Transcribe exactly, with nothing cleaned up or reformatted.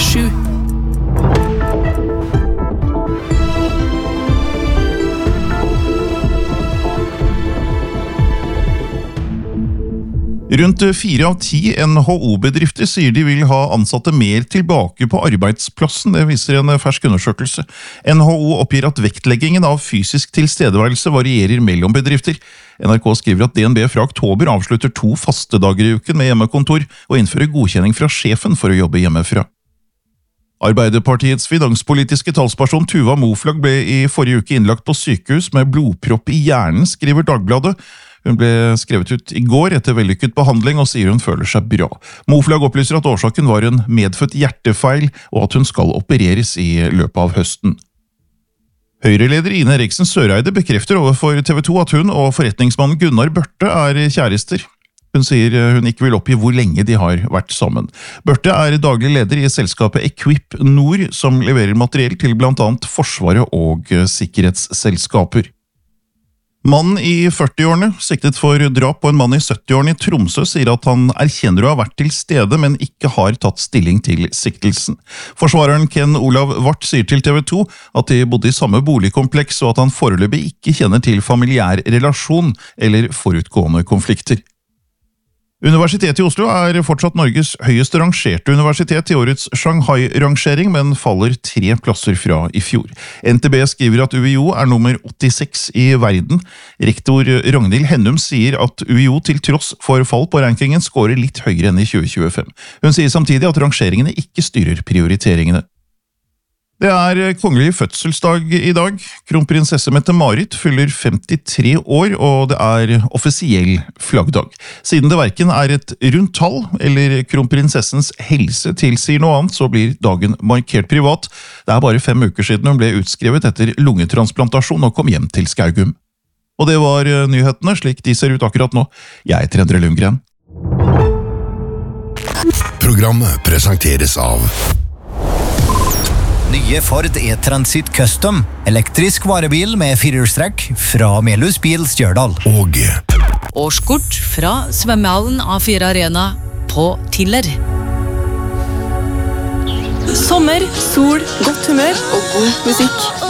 sju. Rundt fire av ti N H O-bedrifter sier de vil ha ansatte mer tilbake på arbeidsplassen, det viser en fersk undersøkelse. N H O oppgir at vektleggingen av fysisk tilstedeværelse varierer mellom bedrifter. N R K skriver at D N B fra oktober avslutter to faste dager i uken med hjemmekontor og innfører godkjenning fra sjefen for å jobbe hjemmefra. Arbeiderpartiets finanspolitiske talsperson Tuva Moflag ble i forrige uke innlagt på sykehus med blodpropp i hjernen, skriver Dagbladet. Hun ble skrevet ut i går etter vellykket behandling og sier hun føler seg bra. Moflag opplyser at årsaken var en medfødt hjertefeil og at hun skal opereres i løpet av høsten. Høyreleder Ine Eriksen Søreide bekrefter overfor T V to at hun og forretningsmannen Gunnar Børte er kjærester. Hun sier hun ikke vil oppgi hvor lenge de har vært sammen. Børte er daglig leder i selskapet Equip Nord, som leverer materiell til blant annet Forsvaret og sikkerhetsselskaper. Mannen i førtiårene, siktet for drap på en mann i syttiårene i Tromsø, sier at han erkjenner å ha vært til stede, men ikke har tatt stilling til siktelsen. Forsvareren Ken Olav Vart sier til T V to at de bodde i samme boligkompleks, og at han foreløpig ikke kjenner til familiær relasjon eller forutgående konflikter. Universitetet i Oslo er fortsatt Norges høyest rangerte universitet i årets Shanghai-rangering, men faller tre plasser fra i fjor. N T B skriver at U I O er nummer åttiseks i verden. Rektor Ragnhild Hennum sier at U I O til tross for fall på rankingen skårer litt høyere enn i tjue tjuefem. Hun sier samtidig at rangeringene ikke styrer prioriteringene. Det er kongelig fødselsdag i dag. Kronprinsesse Mette-Marit fyller femtitre år, og det er offisiell flaggdag. Siden det hverken er et rundt tall eller kronprinsessens helse tilsier noe annet, så blir dagen markert privat. Det er bare fem uker siden hun ble utskrevet etter lungetransplantasjon og kom hjem til Skaugum. Og det var nyhetene, slik de ser ut akkurat nå. Jeg heter Endre Lundgren. Programmet presenteres av Nye Ford E-Transit Custom, elektrisk varebil med firehjulstrekk fra Melhus Bil Stjørdal. Og Årskort fra svømmehallen A fire Arena på Tiller. Sommer, sol, godt humør og god musikk.